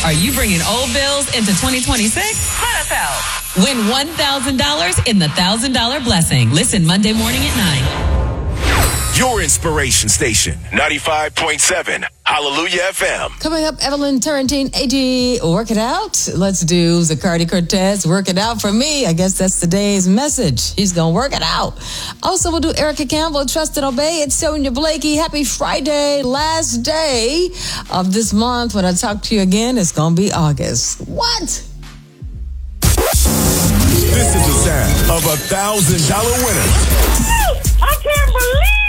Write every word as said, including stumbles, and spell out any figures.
Are you bringing old bills into twenty twenty-six? Let us help. Win one thousand dollars in the one thousand dollars Blessing. Listen Monday morning at nine. Your inspiration station, ninety-five point seven, Hallelujah F M. Coming up, Evelyn Turrentine, A G, work it out. Let's do Zacardi Cortez, work it out for me. I guess that's today's message. He's going to work it out. Also, we'll do Erica Campbell, Trust and Obey. It's Sonia Blakey. Happy Friday, last day of this month. When I talk to you again, it's going to be August. What? This is the sound of a thousand dollar winner. I can't believe